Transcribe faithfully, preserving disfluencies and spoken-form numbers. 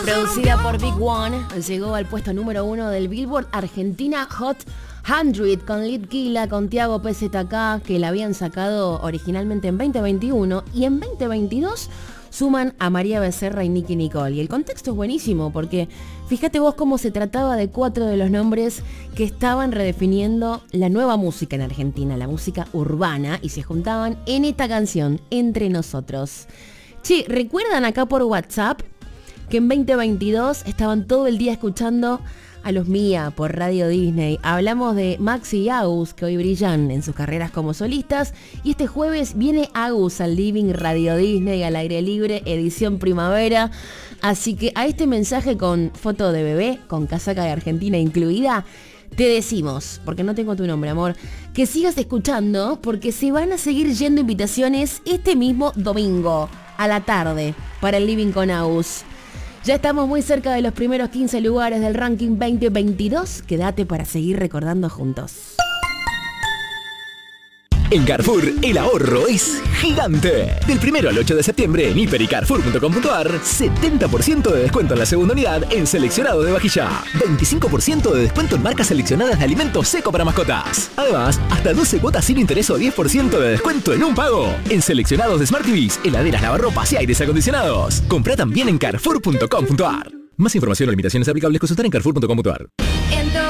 Producida por Big One, llegó al puesto número uno del Billboard Argentina Hot cien con Litquila, con Tiago P Z K, que la habían sacado originalmente en veinte veintiuno, y en veinte veintidós suman a María Becerra y Nicki Nicole. Y el contexto es buenísimo porque fíjate vos cómo se trataba de cuatro de los nombres que estaban redefiniendo la nueva música en Argentina, la música urbana, y se juntaban en esta canción, Entre Nosotros. Che, ¿recuerdan acá por WhatsApp que en veinte veintidós estaban todo el día escuchando a los Mía por Radio Disney? Hablamos de Maxi y Agus, que hoy brillan en sus carreras como solistas, y este jueves viene Agus al Living Radio Disney al aire libre, edición primavera. Así que a este mensaje con foto de bebé, con casaca de Argentina incluida, te decimos, porque no tengo tu nombre, amor, que sigas escuchando, porque se van a seguir yendo invitaciones este mismo domingo a la tarde para el Living con Agus. Ya estamos muy cerca de los primeros quince lugares del ranking veinte veintidós. Quédate para seguir recordando juntos. En Carrefour, el ahorro es gigante. Del primero al ocho de septiembre en hiper y carrefour punto com punto ar, setenta por ciento de descuento en la segunda unidad en seleccionado de vajilla. veinticinco por ciento de descuento en marcas seleccionadas de alimentos seco para mascotas. Además, hasta doce cuotas sin interés o diez por ciento de descuento en un pago. En seleccionados de Smart T Vs, heladeras, lavarropas y aires acondicionados. Comprá también en carrefour punto com punto ar. Más información o limitaciones aplicables consultar en carrefour punto com punto ar.